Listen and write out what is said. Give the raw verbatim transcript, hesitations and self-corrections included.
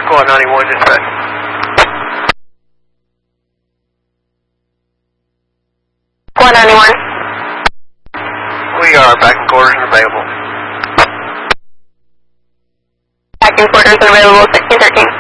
Squad ninety-one, dispatch. Squad ninety-one. We are back in quarters and available. Back in quarters and available, sixteen thirteen.